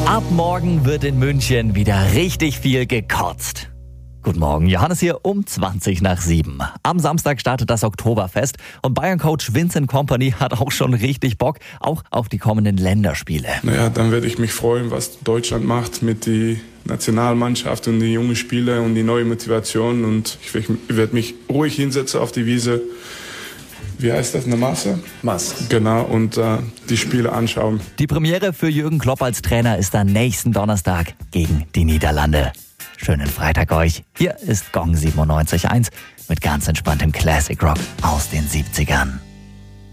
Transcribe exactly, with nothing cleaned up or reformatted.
Ab morgen wird in München wieder richtig viel gekotzt. Guten Morgen, Johannes hier um zwanzig nach sieben. Am Samstag startet das Oktoberfest und Bayern-Coach Vincent Kompany hat auch schon richtig Bock, auch auf die kommenden Länderspiele. Naja, dann werde ich mich freuen, was Deutschland macht mit der Nationalmannschaft und die jungen Spieler und die neue Motivation. Und ich werde mich ruhig hinsetzen auf die Wiese. Wie heißt das, eine Masse? Masse. Genau, und äh, die Spiele anschauen. Die Premiere für Jürgen Klopp als Trainer ist dann nächsten Donnerstag gegen die Niederlande. Schönen Freitag euch. Hier ist Gong siebenundneunzig Komma eins mit ganz entspanntem Classic Rock aus den siebzigern.